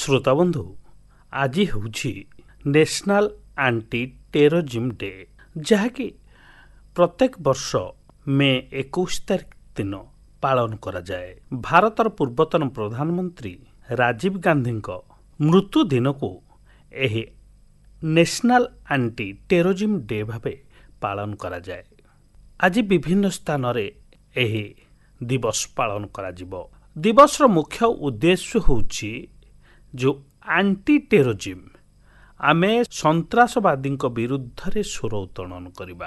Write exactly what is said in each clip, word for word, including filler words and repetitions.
श्रोताबंधु आज हूँ national anti terrorism day जहाँकि प्रत्येक वर्ष मे इक्कीस तारिख दिन पालन करा जाए। भारतर पूर्वतन प्रधानमंत्री राजीव गांधी मृत्यु दिन को यह नेशनल एंटी टेररिज्म डे भावे पालन करा जाए। आज विभिन्न स्थान रे यह दिवस पालन करा जिवो। दिवस रो मुख्य उद्देश्य होउछि जो एंटी टेररिज्म आमे संत्रासवादी विरुद्ध रे स्वर उत्तोलन करबा,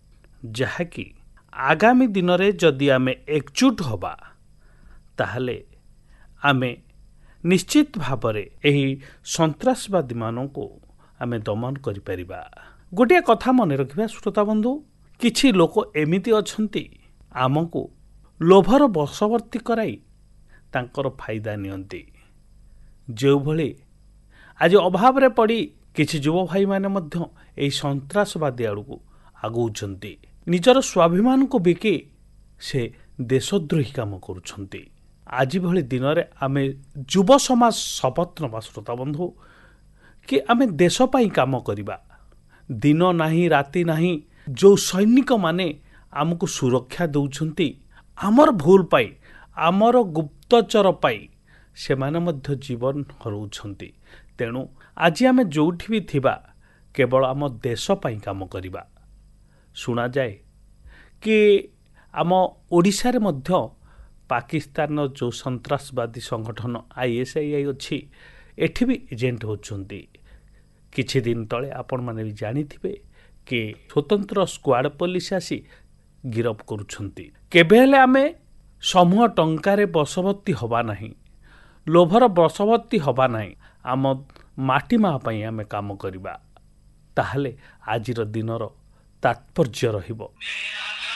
जहाँकि आगामी दिन रे जदि आमे एकजुट होबा ताहले आमे निश्चित भावरे एही संत्रासवादी माननको आमे दमन करि परिबा। गोटे कथा मन रखिबा श्रोता बंधु, किछि लोक एमिति अछंती आमको लोभर बशवर्ती कराई तांकर फायदा नियंती। जो भले आज अभाव रे पड़ी किछि युवा भाई माने मध्य एही संत्रासवादी आड़को आगौछंती। निजर स्वाभिमान को बिके से देशद्रोही काम करुछंती। आज भले दिन रे आमे युव समाज शपथ नबा श्रोता बंधु कि आमे देश पाई काम करिबा। दिन नाही राति नाही जो सैनिक माने आमको सुरक्षा दउछंती, आमर भूल पाई आमर गुप्तचर पाई से माने मध्य जीवन हरउछंती। तेणु आज आमे जोठी भी थिबा केवल आम देश पाई काम करिबा। सुना जाए कि आम ओडिशा रे मध्य पाकिस्तान जो संत्रासवादी संगठन आईएसआईआई अच्छी एठी भी एजेंट होछंती। किछि दिन तले आपण माने भी जानिथिबे कि स्वतंत्र स्क्वाड पुलिस आसी गिरफ करुछंती। केबे हेले आमे समूह टंकारे बशवर्ती हवा नहीं, लोभर बशवर्ती हवा नहीं, आम माटी मा पई आमे काम करिबा, ताहले आजिर दिनर तात्पर्य रहिबो।